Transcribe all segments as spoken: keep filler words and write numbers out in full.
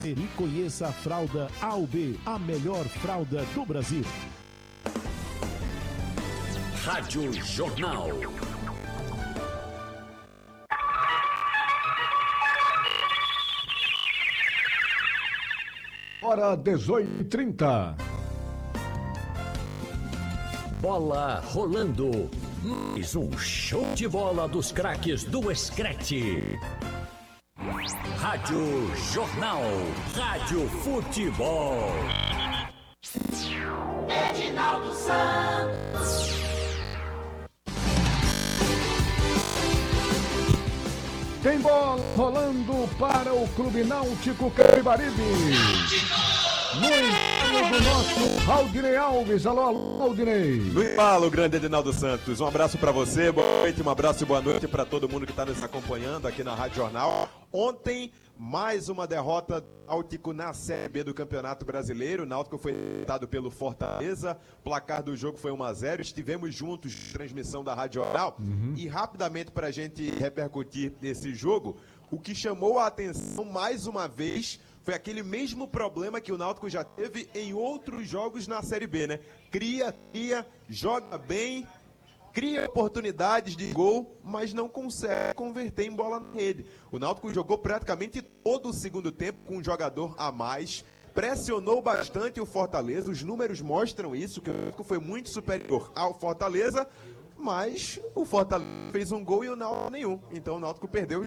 E conheça a fralda A U B, a melhor fralda do Brasil. Rádio Jornal. Hora dezoito e trinta. Bola rolando. Mais um show de bola dos craques do Screte. Rádio Jornal. Rádio Futebol. Reginaldo Santos. Tem bola rolando para o Clube Náutico Capibaribe. No embalo do nosso Aldinei Alves. Alô, alô, Aldinei. No embalo, grande Edinaldo Santos. Um abraço para você, boa noite, um abraço e boa noite para todo mundo que está nos acompanhando aqui na Rádio Jornal. Ontem, mais uma derrota do Náutico na Série B do Campeonato Brasileiro. O Náutico foi derrotado pelo Fortaleza. O placar do jogo foi um a zero. Estivemos juntos na transmissão da Rádio Jornal. Uhum. E rapidamente, para a gente repercutir esse jogo, o que chamou a atenção mais uma vez foi aquele mesmo problema que o Náutico já teve em outros jogos na Série B, né? Cria, cria, joga bem, cria oportunidades de gol, mas não consegue converter em bola na rede. O Náutico jogou praticamente todo o segundo tempo com um jogador a mais, pressionou bastante o Fortaleza, os números mostram isso, que o Náutico foi muito superior ao Fortaleza, mas o Fortaleza fez um gol e o Náutico nenhum, então o Náutico perdeu.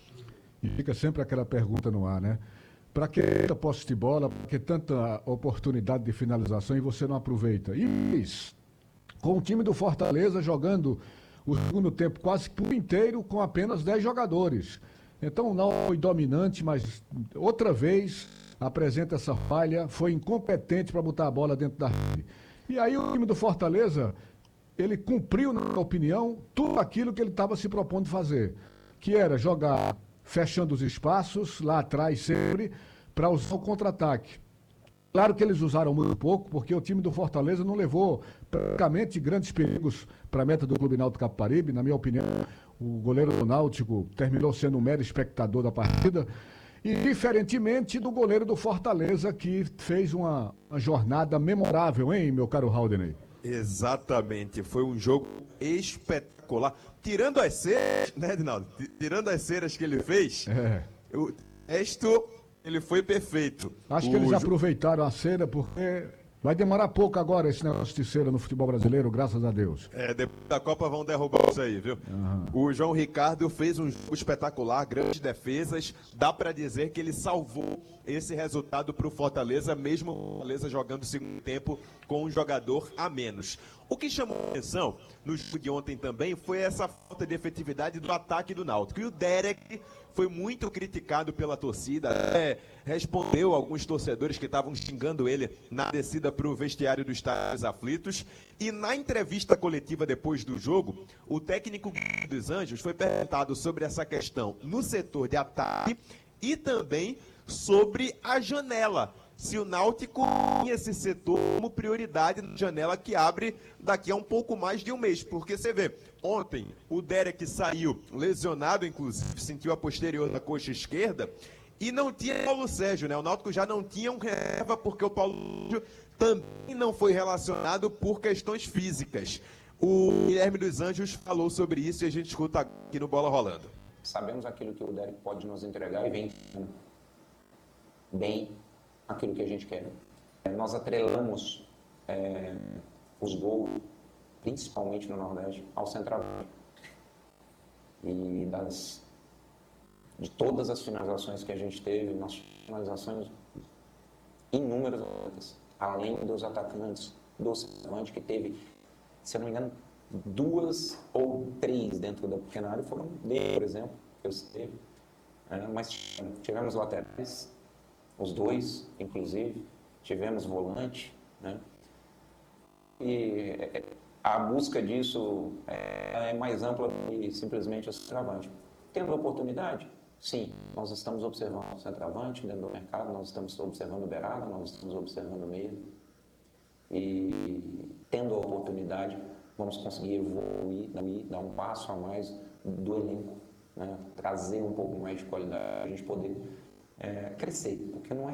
E fica sempre aquela pergunta no ar, né? Para que tanta posse de bola, para que tanta oportunidade de finalização e você não aproveita? E isso, com o time do Fortaleza jogando o segundo tempo quase por inteiro com apenas dez jogadores. Então não foi dominante, mas outra vez apresenta essa falha, foi incompetente para botar a bola dentro da rede. E aí o time do Fortaleza, ele cumpriu, na minha opinião, tudo aquilo que ele estava se propondo fazer, que era jogar fechando os espaços, lá atrás sempre, para usar o contra-ataque. Claro que eles usaram muito pouco, porque o time do Fortaleza não levou praticamente grandes perigos para a meta do Clube Náutico Capibaribe. Na minha opinião, o goleiro do Náutico terminou sendo um mero espectador da partida, e diferentemente do goleiro do Fortaleza, que fez uma, uma jornada memorável, hein, meu caro Haldney? Exatamente, foi um jogo espetacular. Tirando as ceras, né, Edinaldo? Tirando as ceras que ele fez, é. o resto, ele foi perfeito. Acho o que eles jo... aproveitaram a cera, porque vai demorar pouco agora esse negócio de cera no futebol brasileiro, graças a Deus. É, depois da Copa vão derrubar isso aí, viu? Uhum. O João Ricardo fez um jogo espetacular, grandes defesas, dá pra dizer que ele salvou esse resultado pro Fortaleza, mesmo o Fortaleza jogando o segundo tempo com um jogador a menos. O que chamou a atenção no jogo de ontem também foi essa falta de efetividade do ataque do Náutico. E o Derek foi muito criticado pela torcida, é, respondeu alguns torcedores que estavam xingando ele na descida para o vestiário do Estádio dos Aflitos. E na entrevista coletiva depois do jogo, o técnico dos Anjos foi perguntado sobre essa questão no setor de ataque e também sobre a janela. Se o Náutico tem esse setor como prioridade na janela que abre daqui a um pouco mais de um mês. Porque você vê, ontem o Derek saiu lesionado, inclusive, sentiu a posterior da coxa esquerda, e não tinha Paulo Sérgio, né? O Náutico já não tinha um reserva, porque o Paulo Sérgio também não foi relacionado por questões físicas. O Guilherme dos Anjos falou sobre isso e a gente escuta aqui no Bola Rolando. Sabemos aquilo que o Derek pode nos entregar e vem bem aquilo que a gente quer. Nós atrelamos é, os gols, principalmente no Nordeste, ao centroavante. E das, de todas as finalizações que a gente teve, nós finalizações inúmeras, além dos atacantes, do centroavante que teve, se eu não me engano, duas ou três dentro da pequena área, foram dele, por exemplo, que eu citei. É, mas tivemos laterais, os dois, inclusive, tivemos volante, né? E a busca disso é, é mais ampla que simplesmente o centroavante. Tendo a oportunidade, sim, nós estamos observando o centroavante dentro do mercado, nós estamos observando o beirada, nós estamos observando o meio. E tendo a oportunidade, vamos conseguir evoluir, dar um passo a mais do elenco, né? Trazer um pouco mais de qualidade, a gente poder é, crescer, porque não é